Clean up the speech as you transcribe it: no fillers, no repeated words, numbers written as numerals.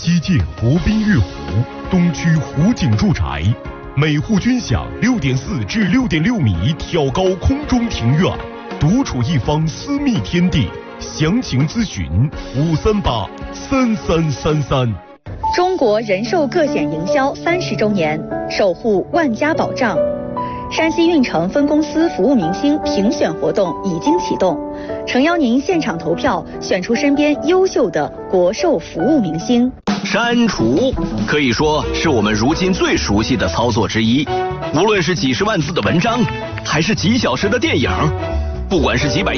西界国宾悦湖，东区湖景住宅，每户均享6.4至6.6米挑高空中庭院，独处一方私密天地。详情咨询5383333。 中国人寿个险营销30周年，守护万家保障。山西运城分公司服务明星评选活动已经启动，诚邀您现场投票，选出身边优秀的国寿服务明星。 删除可以说是我们如今最熟悉的操作之一，无论是几十万字的文章，还是几小时的电影，不管是几百